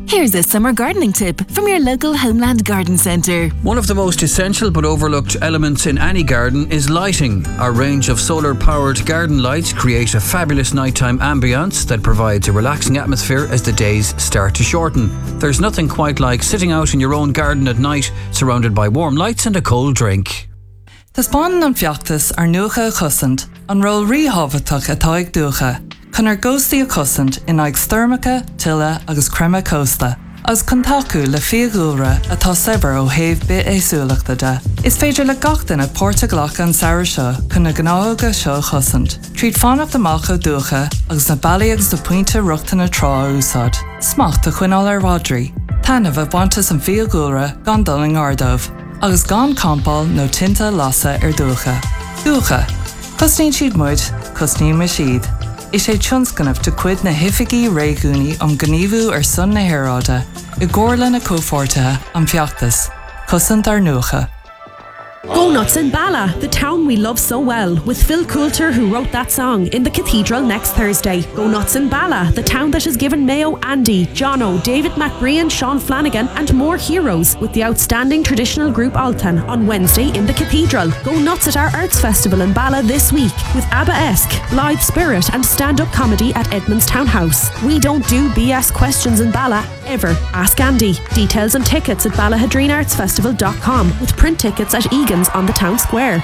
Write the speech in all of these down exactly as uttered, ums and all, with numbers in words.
Here's a summer gardening tip from your local Homeland Garden Centre. One of the most essential but overlooked elements in any garden is lighting. Our range of solar-powered garden lights create a fabulous nighttime ambience that provides a relaxing atmosphere as the days start to shorten. There's nothing quite like sitting out in your own garden at night, surrounded by warm lights and a cold drink. Tá spáin an fiachtas ar nuacha a chusant, an ról ríhabhatach atá ag dúcha, chun ar ghóstaí a chusant in ag styrmacha, tilla agus crema costa. As contacu le fiagúra atá sebar ó héh bit éasúlachta de. Is féidir le gachtain a Portaglach an saoir seo chun na gnága seo chusant. Tríd fánach amach ó dúcha agus na bailí agus do puinte ruachta na trá úsad. Smacht a chuinál ar Rodri. Tanna bheith bantas an fiagúra gan dul an ardómh. Agus gan campáil nó tinta lasa ar dúcha. Dúcha. Cosnín siad muid, cosnín me siad. Is sé tionscanmh de cuid na hifigií réigúnaí am gníomhú ar son na hairáide, i gcomharla na cófortathe an fiachtas. Cosant ar nuacha. Go Nuts in Bala, the town we love so well, with Phil Coulter, who wrote that song, in the Cathedral next Thursday. Go Nuts in Bala, the town that has given Mayo Andy, Jono, David McBrien, Sean Flanagan and more heroes, with the outstanding traditional group Altan on Wednesday in the Cathedral. Go Nuts at our Arts Festival in Bala this week, with ABBA-esque, Blythe Spirit and stand-up comedy at Edmonds Townhouse. We don't do B S questions in Bala, ever. Ask Andy. Details and tickets at ballahadreen arts festival dot com, with print tickets at Egan's on the town square.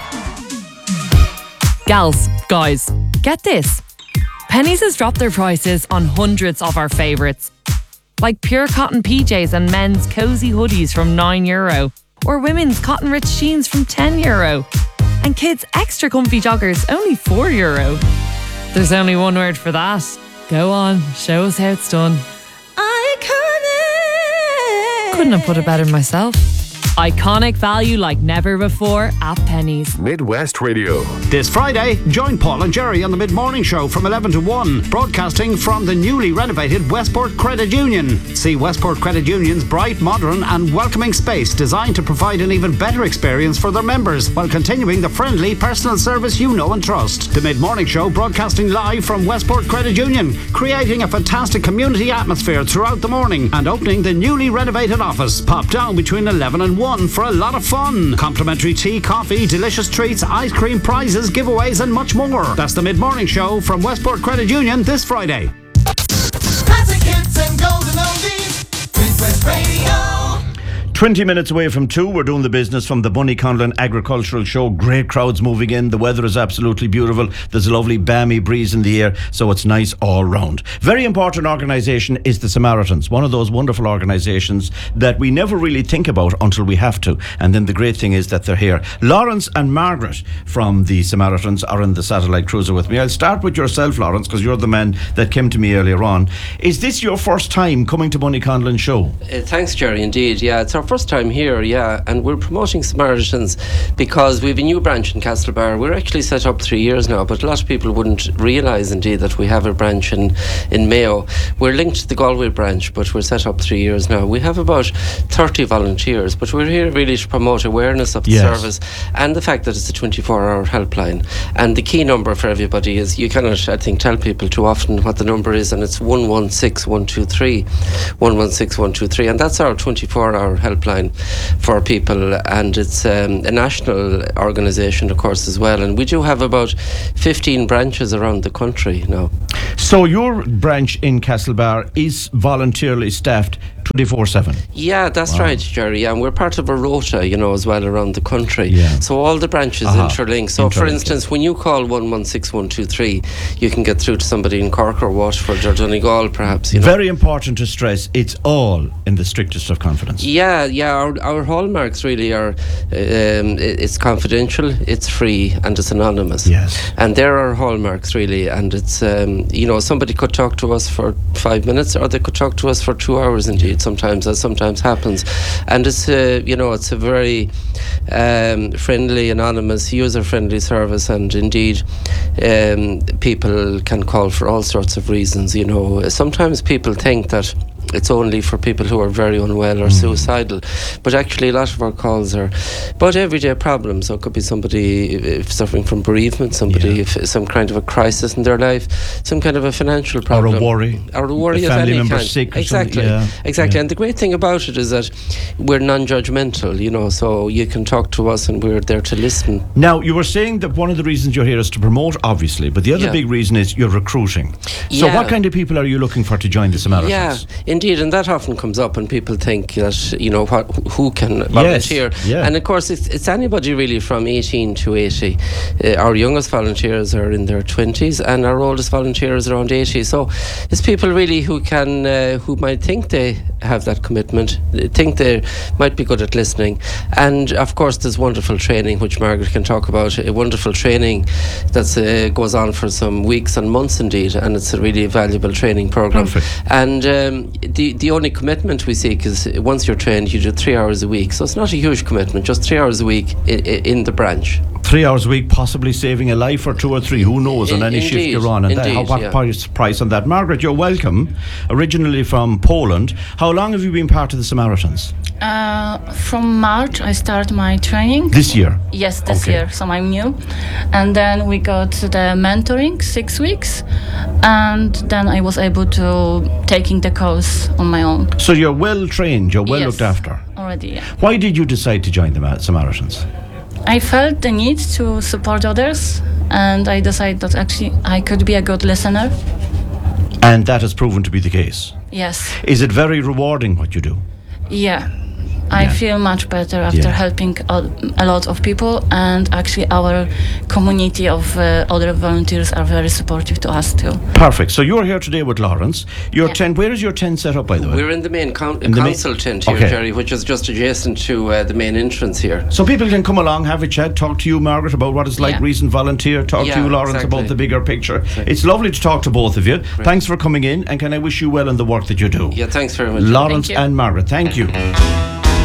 Gals, guys, get this. Penneys has dropped their prices on hundreds of our favourites. Like pure cotton P Js and men's cosy hoodies from nine euro, or women's cotton rich jeans from ten euro, and kids' extra comfy joggers only four euro. There's only one word for that. Go on, show us how it's done. Iconic! Couldn't have put it better myself. Iconic value like never before at Penneys. Midwest Radio. This Friday, join Paul and Jerry on the Mid-Morning Show from eleven to one, broadcasting from the newly renovated Westport Credit Union. See Westport Credit Union's bright, modern and welcoming space designed to provide an even better experience for their members while continuing the friendly personal service you know and trust. The Mid-Morning Show broadcasting live from Westport Credit Union, creating a fantastic community atmosphere throughout the morning and opening the newly renovated office. Pop down between eleven and one for a lot of fun. Complimentary tea, coffee, delicious treats, ice cream, prizes, giveaways and much more. That's the Mid-Morning Show from Westport Credit Union this Friday. Classic hits and golden oldies. Midwest Radio. twenty minutes away from two, we're doing the business from the Bunnyconlon Agricultural Show. Great crowds moving in. The weather is absolutely beautiful. There's a lovely balmy breeze in the air, so it's nice all round. Very important organisation is the Samaritans. One of those wonderful organisations that we never really think about until we have to. And then the great thing is that they're here. Lawrence and Margaret from the Samaritans are in the satellite cruiser with me. I'll start with yourself, Lawrence, because you're the man that came to me earlier on. Is this your first time coming to Bunnyconlon Show? Uh, thanks, Jerry. Indeed, yeah, it's our first time here, yeah, and we're promoting Samaritans because we have a new branch in Castlebar. We're actually set up three years now, but a lot of people wouldn't realise indeed that we have a branch in, in Mayo. We're linked to the Galway branch, but we're set up three years now. We have about thirty volunteers, but we're here really to promote awareness of the yes. service and the fact that it's a twenty-four hour helpline. And the key number for everybody is, you cannot, I think, tell people too often what the number is, and it's one one six one two three, one one six one two three, and that's our twenty-four hour helpline for people, and it's um, a national organisation, of course, as well, and we do have about fifteen branches around the country now. So your branch in Castlebar is voluntarily staffed twenty-four seven? Yeah, that's wow. right, Jerry, and we're part of a rota, you know, as well around the country. Yeah. So all the branches uh-huh. interlink. So interlink. For instance, when you call one one six one two three, you can get through to somebody in Cork or Waterford or Donegal, perhaps. You know. Very important to stress, it's all in the strictest of confidence. Yeah, yeah, our, our hallmarks really are, um, it's confidential, it's free, and it's anonymous. Yes. And there are hallmarks really, and it's, um, you know, somebody could talk to us for five minutes or they could talk to us for two hours indeed, sometimes, that sometimes happens. And it's, uh, you know, it's a very um, friendly, anonymous, user-friendly service, and indeed um, people can call for all sorts of reasons, you know. Sometimes people think that it's only for people who are very unwell or mm. suicidal. But actually, a lot of our calls are about everyday problems. So it could be somebody if suffering from bereavement, somebody yeah. if some kind of a crisis in their life, some kind of a financial problem, or a worry, or a worry a of family any member kind. sick. Or exactly, yeah. exactly. Yeah. And the great thing about it is that we're non-judgmental. You know, so you can talk to us, and we're there to listen. Now, you were saying that one of the reasons you're here is to promote, obviously, but the other yeah. big reason is you're recruiting. So, yeah. what kind of people are you looking for to join the Samaritans? Yeah, indeed, and that often comes up, and people think that you know what, who can volunteer, yes. yeah. and of course it's, it's anybody really from eighteen to eighty. Uh, our youngest volunteers are in their twenties, and our oldest volunteers around eighty. So it's people really who can, uh, who might think they have that commitment, think they might be good at listening, and of course there's wonderful training which Margaret can talk about. A wonderful training that uh, goes on for some weeks and months indeed, and it's a really valuable training program. Perfect. And um, the the only commitment we seek is once you're trained, you do three hours a week. So it's not a huge commitment, just three hours a week in, in the branch. Three hours a week, possibly saving a life, or two or three, who knows, on any Indeed, shift you're on. And indeed, that, how, what yeah. price, price on that? Margaret, you're welcome. Originally from Poland. How long have you been part of the Samaritans? Uh, from March, I start my training. This year? Yes, this okay. year. So I'm new. And then we got the mentoring, six weeks. And then I was able to taking the course on my own. So you're well trained, you're well yes, looked after? Already, yeah. Why did you decide to join the Samaritans? I felt the need to support others, and I decided that actually I could be a good listener. And that has proven to be the case? Yes. Is it very rewarding what you do? Yeah. I yeah. feel much better after yeah. helping a, a lot of people, and actually our community of uh, other volunteers are very supportive to us too. Perfect. So you're here today with Lawrence. Your yeah. tent, where is your tent set up, by the way? We're in the main con- in the council main? tent here, okay. Jerry, which is just adjacent to uh, the main entrance here. So people can come along, have a chat, talk to you, Margaret, about what it's like, yeah. recent volunteer, talk yeah, to you, Lawrence, exactly. about the bigger picture. Exactly. It's lovely to talk to both of you. Great. Thanks for coming in, and can I wish you well in the work that you do? Yeah, thanks very much. Lawrence Thank you. and Margaret, thank you.